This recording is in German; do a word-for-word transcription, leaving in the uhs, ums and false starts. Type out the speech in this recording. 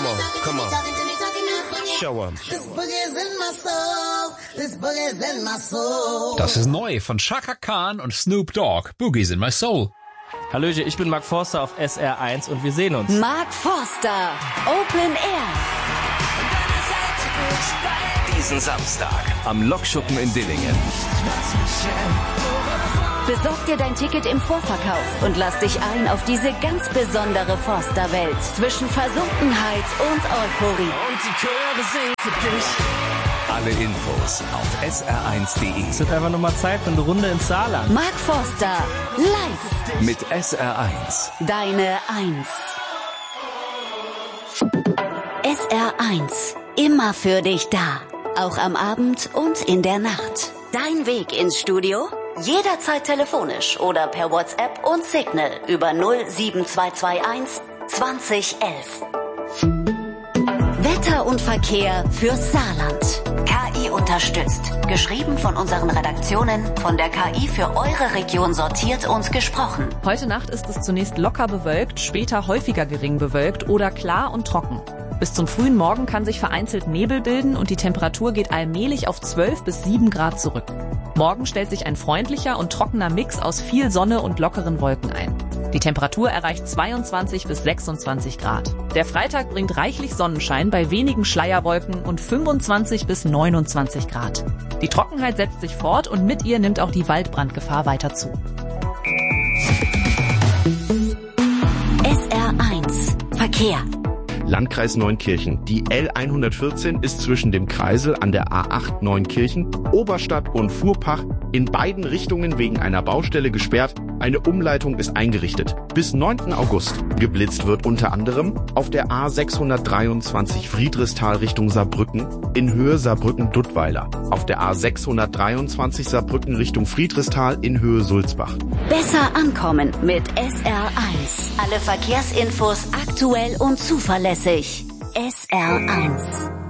Come on, come on. Show 'em. Das ist neu von Chaka Khan und Snoop Dogg. Boogie's in my soul. Hallöchen, ich bin Mark Forster auf S R eins und wir sehen uns. Mark Forster, Open Air. Diesen Samstag am Lokschuppen in Dillingen. Besorg dir dein Ticket im Vorverkauf und lass dich ein auf diese ganz besondere Forster-Welt zwischen Versunkenheit und Euphorie. Und die Chöre singen für dich. Alle Infos auf S R eins punkt de. Es wird einfach nur mal Zeit für eine Runde ins Saarland. Mark Forster, live. Mit S R eins. Deine Eins. S R eins, immer für dich da. Auch am Abend und in der Nacht. Dein Weg ins Studio? Jederzeit telefonisch oder per WhatsApp und Signal über null sieben zwei zwei eins zwanzig elf. Wetter und Verkehr fürs Saarland. K I unterstützt. Geschrieben von unseren Redaktionen, von der K I für eure Region sortiert und gesprochen. Heute Nacht ist es zunächst locker bewölkt, später häufiger gering bewölkt oder klar und trocken. Bis zum frühen Morgen kann sich vereinzelt Nebel bilden und die Temperatur geht allmählich auf zwölf bis sieben Grad zurück. Morgen stellt sich ein freundlicher und trockener Mix aus viel Sonne und lockeren Wolken ein. Die Temperatur erreicht zweiundzwanzig bis sechsundzwanzig Grad. Der Freitag bringt reichlich Sonnenschein bei wenigen Schleierwolken und fünfundzwanzig bis neunundzwanzig Grad. Die Trockenheit setzt sich fort und mit ihr nimmt auch die Waldbrandgefahr weiter zu. S R eins Verkehr. Landkreis Neunkirchen. Die L hundertvierzehn ist zwischen dem Kreisel an der A acht Neunkirchen, Oberstadt und Fuhrpach in beiden Richtungen wegen einer Baustelle gesperrt. Eine Umleitung ist eingerichtet. Bis neunten August. Geblitzt wird unter anderem auf der A sechshundertdreiundzwanzig Friedrichsthal Richtung Saarbrücken in Höhe Saarbrücken-Duttweiler. Auf der A sechshundertdreiundzwanzig Saarbrücken Richtung Friedrichsthal in Höhe Sulzbach. Besser ankommen mit S R eins. Alle Verkehrsinfos aktuell und zuverlässig. S R eins.